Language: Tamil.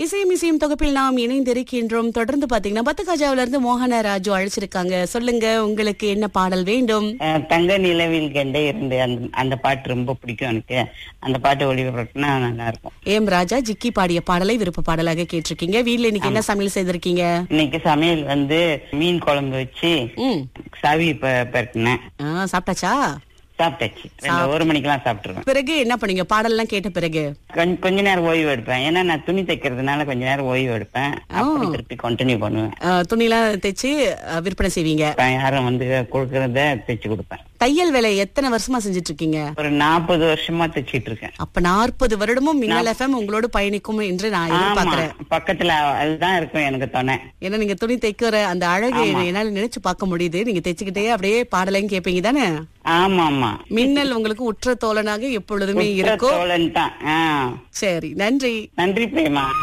இசையும் இசையும் தொகுப்பில் நாம் இணைந்திருக்கின்றோம். தொடர்ந்து பாத்தீங்கன்னா பத்துகாஜாவில இருந்து மோகன ராஜு அழைச்சிருக்காங்க. சொல்லுங்க, உங்களுக்கு என்ன பாடல் வேண்டும்? தங்க நிலவில் கண்டே இருந்து அந்த பாட்டு ரொம்ப பிடிக்கும் எனக்கு. அந்த பாட்டு ஒளிபரப்புனா நல்லா இருக்கும். ஏம் ராஜா ஜிக்கி பாடிய பாடலை விருப்ப பாடலாக கேட்டிருக்கீங்க. வீட்ல இன்னைக்கு என்ன சமையல் செய்திருக்கீங்க? இன்னைக்கு சமையல் மீன் குழம்பு வச்சு சாவி பரட்டினேன். சாப்பிட்டாச்சா? சாப்பிட்டாச்சு. 1 மணிக்கெல்லாம் சாப்பிட்டுருவேன். பிறகு என்ன பண்ணீங்க? பாடல் எல்லாம் கேட்ட பிறகு கொஞ்ச நேரம் ஓய்வு எடுப்பேன். ஏன்னா நான் துணி தைக்கிறதுனால கொஞ்ச நேரம் ஓய்வு எடுப்பேன். அப்புறம் திருப்பி கண்டினியூ பண்ணுவேன். துணி எல்லாம் தைச்சு விற்பனை செய்வீங்க? யாரும் கொடுக்கறத தைச்சு கொடுப்பேன். தையல் வேலை எத்தனை வருஷமா செஞ்சுட்டு இருக்கீங்க? ஒரு 40 வருஷமா தைச்சிட்டு இருக்கேன். அப்ப 40 வருடமும் மின்னல் FM உங்களோட பயணிக்கும் என்று நான் எதிர்பார்க்கிறேன். பக்கத்துல அதுதான் இருக்கும் எனக்கு துணை. ஏன்னா நீங்க துணி தைக்கிற அந்த அழகு என்னால நினைச்சு பார்க்க முடியுது. நீங்க தைச்சுக்கிட்டே அப்படியே பாடலையும் கேட்பீங்க தானே? ஆமா ஆமா. மின்னல் உங்களுக்கு உற்ற தோழனாக எப்பொழுதுமே இருக்கும். தோழன் தான். சரி, நன்றி. நன்றி பிரேமா.